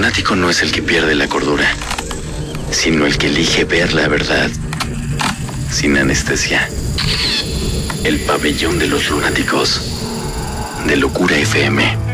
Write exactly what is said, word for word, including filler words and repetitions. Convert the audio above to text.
lunático no es el que pierde la cordura, sino el que elige ver la verdad sin anestesia. El pabellón de los lunáticos de Locura F M.